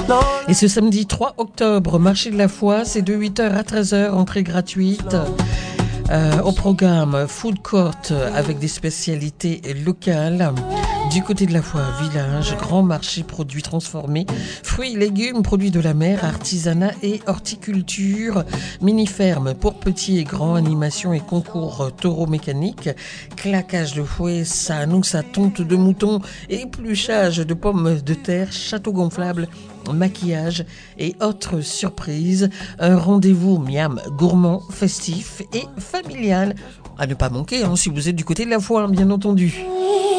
Et ce samedi 3 octobre, marché de la foi, c'est de 8h à 13h, entrée gratuite. Au programme Food Court avec des spécialités locales. Du côté de la foi, village, grand marché, produits transformés, fruits, légumes, produits de la mer, artisanat et horticulture, mini-ferme pour petits et grands, animation et concours taureau mécanique, claquage de fouet, ça annonce à tonte de mouton, épluchage de pommes de terre, château gonflable, maquillage et autres surprises. Un rendez-vous miam gourmand, festif et familial à ne pas manquer si vous êtes du côté de la foi, bien entendu.